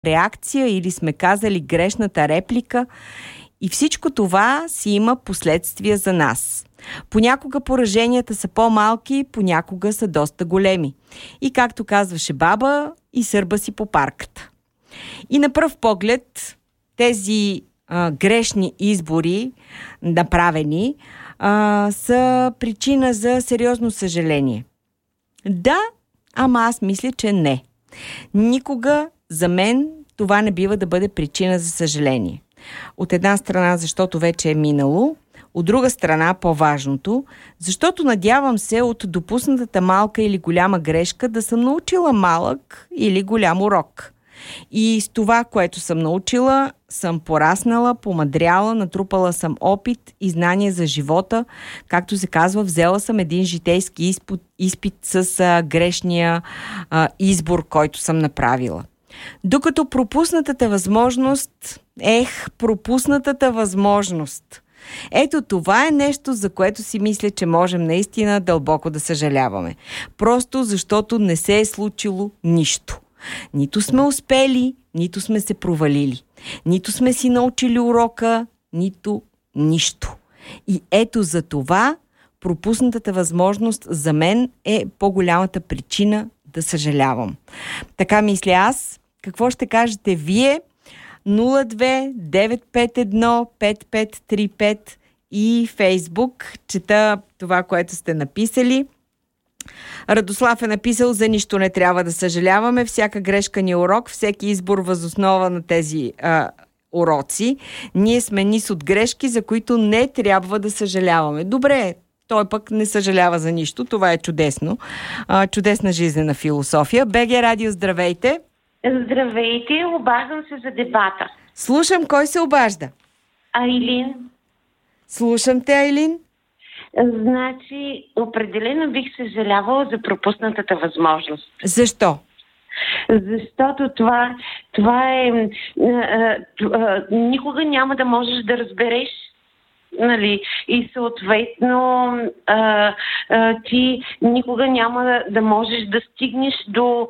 реакция или сме казали грешната реплика и всичко това си има последствия за нас. Понякога пораженията са по-малки, понякога са доста големи. И както казваше баба, и сърба си по парката. И на пръв поглед тези грешни избори, направени, са причина за сериозно съжаление. Да, ама аз мисля, че не. Никога за мен това не бива да бъде причина за съжаление. От една страна, защото вече е минало, от друга страна, по-важното, защото надявам се от допуснатата малка или голяма грешка да съм научила малък или голям урок. И с това, което съм научила, съм пораснала, помъдряла, натрупала съм опит и знания за живота. Както се казва, взела съм един житейски изпит с грешния избор, който съм направила. Докато пропуснатата възможност. Ето това е нещо, за което си мисля, че можем наистина дълбоко да съжаляваме. Просто защото не се е случило нищо. Нито сме успели, нито сме се провалили. Нито сме си научили урока, нито нищо. И ето за това пропуснатата възможност за мен е по-голямата причина да съжалявам. Така мисля аз. Какво ще кажете вие? 02-951-5535 и Фейсбук. Чета това, което сте написали. Радослав е написал: за нищо не трябва да съжаляваме. Всяка грешка ни е урок, всеки избор възоснова на тези уроци. Ние сме низ от грешки, за които не трябва да съжаляваме. Добре, той пък не съжалява за нищо. Това е чудесно. Чудесна жизнена философия. БГ Радио, здравейте! Здравейте, обаждам се за дебата. Слушам, кой се обажда? Айлин. Слушам те, Айлин. Значи, определено бих съжалявала за пропуснатата възможност. Защо? Защото това е... никога няма да можеш да разбереш, нали, и съответно ти никога няма да можеш да стигнеш до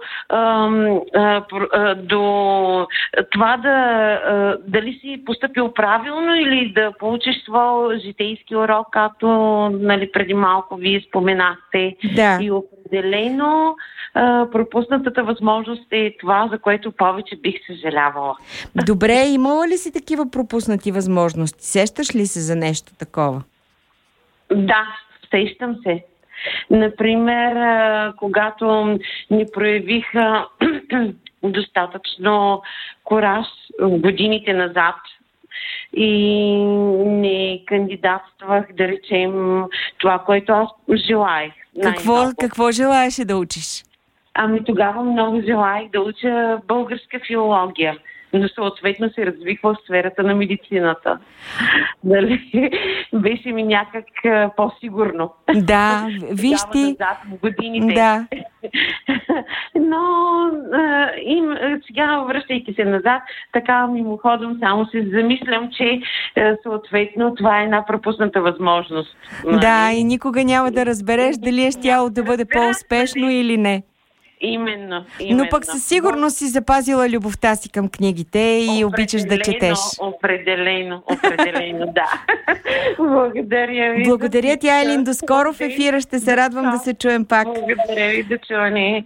това дали си постъпил правилно или да получиш своя житейски урок, както, нали, преди малко вие споменахте. Да. И определено пропуснатата възможност е това, за което повече бих съжалявала. Добре, имала ли си такива пропуснати възможности? Сещаш ли се за нещо такова? Да, сещам се. Например, когато не проявиха достатъчно кураж годините назад и не кандидатствах, да речем, това, което аз желаех. Какво желаеше да учиш? Ами тогава много желаех да уча българска филология, но съответно се развих в сферата на медицината. Дали? Беше ми някак по-сигурно. Да, виж ти. Назад в годините. Да. Но сега, връщайки се назад, така мимоходом само се замислям, че съответно това е една пропусната възможност. Да, и никога няма да разбереш дали е щяло да бъде по-успешно или не. Именно. Но пък със сигурност си запазила любовта си към книгите и обичаш да четеш. Определено, да. Благодаря ви. Благодаря ти, Айлин. До скоро в ефира. Ще се радвам да се чуем пак. Благодаря ви, да чуем.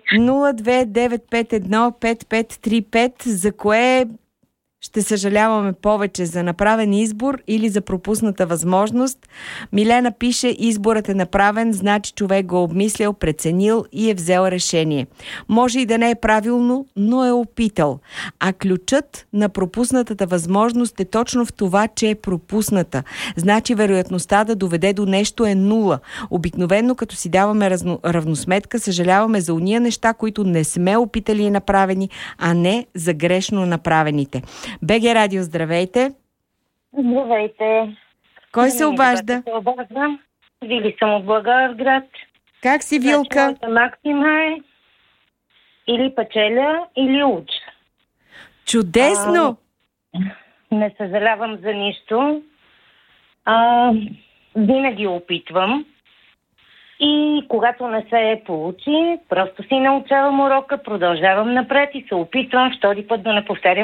029515535. За кое ще съжаляваме повече, за направен избор или за пропусната възможност? Милена пише: изборът е направен, значи човек го е обмислял, преценил и е взел решение. Може и да не е правилно, но е опитал. А ключът на пропуснатата възможност е точно в това, че е пропусната. Значи вероятността да доведе до нещо е нула. Обикновено, като си даваме равносметка, съжаляваме за уния неща, които не сме опитали и направени, а не за грешно направените. БГ Радио, здравейте! Здравейте! Кой се обажда? Вили съм от Благоевград. Как си, Вилка? Началната максима е: или печеля, или уча. Чудесно! Не съжалявам за нищо. Винаги опитвам. И когато не се получи, просто си научавам урока, продължавам напред и се опитвам втори път да не повтарям